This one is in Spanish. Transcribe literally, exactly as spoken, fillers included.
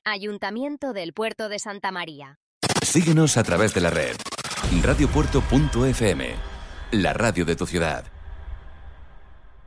Ayuntamiento del Puerto de Santa María. Síguenos a través de la red. radiopuerto punto efe eme, la radio de tu ciudad.